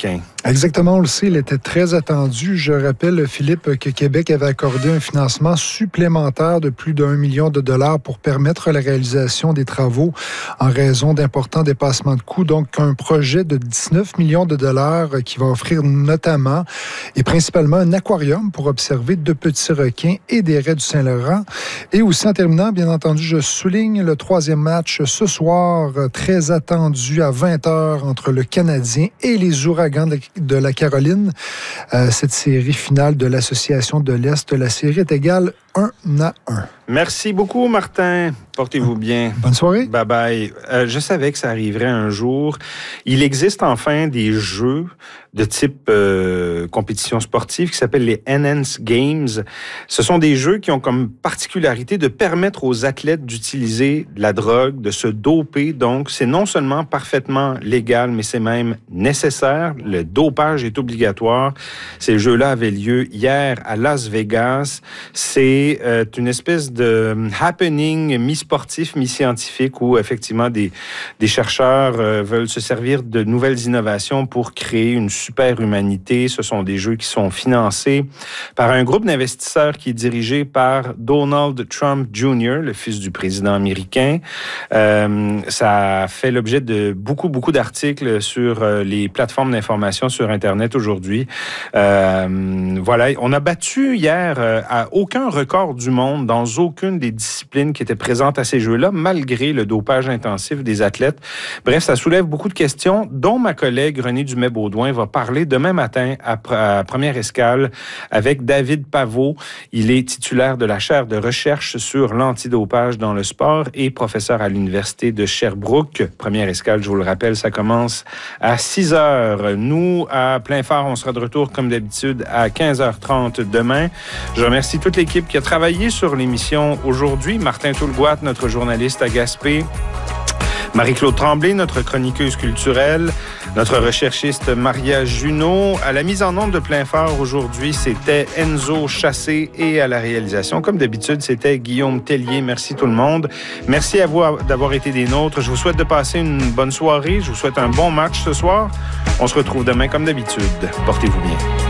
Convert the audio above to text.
requin. Exactement, on le sait, il était très attendu. Je rappelle, Philippe, que Québec avait accordé un financement supplémentaire de plus d'1 million de dollars pour permettre la réalisation des travaux en raison d'importants dépassements de coûts. Donc, un projet de 19 millions de dollars qui va offrir notamment et principalement un aquarium pour observer de petits requins et des raies du Saint-Laurent. Et aussi, en terminant, bien entendu, je souligne le 3e match ce soir, très attendu à 20h entre le Canadien et les Ouragans de la Caroline. Cette série finale de l'Association de l'Est, la série est égale 1-1. Merci beaucoup, Martin. Portez-vous bien. Bonne soirée. Bye-bye. Je savais que ça arriverait un jour. Il existe enfin des jeux de type compétition sportive qui s'appellent les Enhanced Games. Ce sont des jeux qui ont comme particularité de permettre aux athlètes d'utiliser de la drogue, de se doper. Donc, c'est non seulement parfaitement légal, mais c'est même nécessaire. Le dopage est obligatoire. Ces jeux-là avaient lieu hier à Las Vegas. C'est une espèce de happening mi-sportif, mi-scientifique où effectivement des chercheurs veulent se servir de nouvelles innovations pour créer une super humanité. Ce sont des jeux qui sont financés par un groupe d'investisseurs qui est dirigé par Donald Trump Jr., le fils du président américain. Ça a fait l'objet de beaucoup d'articles sur les plateformes d'information sur Internet aujourd'hui. Voilà, on a battu hier à aucun record du monde dans aucune des disciplines qui étaient présentes à ces Jeux-là, malgré le dopage intensif des athlètes. Bref, ça soulève beaucoup de questions, dont ma collègue Renée Dumais-Baudouin va parler demain matin à Première Escale avec David Pavot. Il est titulaire de la chaire de recherche sur l'antidopage dans le sport et professeur à l'Université de Sherbrooke. Première Escale, je vous le rappelle, ça commence à 6h. Nous, à Plein Phare, on sera de retour comme d'habitude à 15h30 demain. Je remercie toute l'équipe qui a travaillé sur l'émission aujourd'hui. Martin Toulgoat, notre journaliste à Gaspé. Marie-Claude Tremblay, notre chroniqueuse culturelle. Notre recherchiste Maria Junot. À la mise en onde de Plein Phare aujourd'hui, c'était Enzo Chassé et à la réalisation, comme d'habitude, c'était Guillaume Tellier. Merci tout le monde. Merci à vous d'avoir été des nôtres. Je vous souhaite de passer une bonne soirée. Je vous souhaite un bon match ce soir. On se retrouve demain comme d'habitude. Portez-vous bien.